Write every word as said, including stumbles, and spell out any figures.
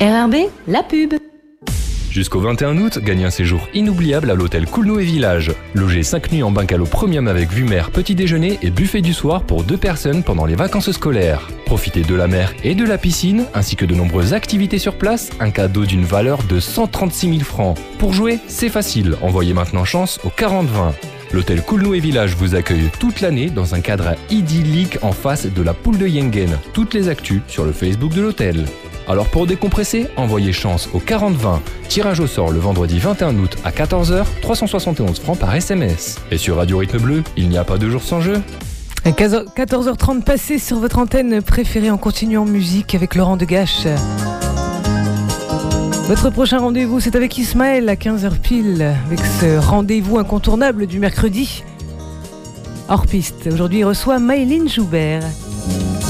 R R B, la pub. Jusqu'au vingt et un août, gagnez un séjour inoubliable à l'hôtel Coolnou et Village. Logez cinq nuits en bungalow premium avec vue mer, petit déjeuner et buffet du soir pour deux personnes pendant les vacances scolaires. Profitez de la mer et de la piscine, ainsi que de nombreuses activités sur place, un cadeau d'une valeur de cent trente-six mille francs. Pour jouer, c'est facile, envoyez maintenant chance au quarante vingt. L'hôtel Coolnou et Village vous accueille toute l'année dans un cadre idyllique en face de la poule de Yengen. Toutes les actus sur le Facebook de l'hôtel. Alors pour décompresser, envoyez chance au quarante vingt. Tirage au sort le vendredi vingt et un août à quatorze heures, trois cent soixante et onze francs par S M S. Et sur Radio Rythme Bleu, il n'y a pas de jour sans jeu. quatorze heures trente passées sur votre antenne préférée en continuant musique avec Laurent Degache. Votre prochain rendez-vous, c'est avec Ismaël à quinze heures pile, avec ce rendez-vous incontournable du mercredi. Hors piste, aujourd'hui il reçoit Maëlyn Joubert.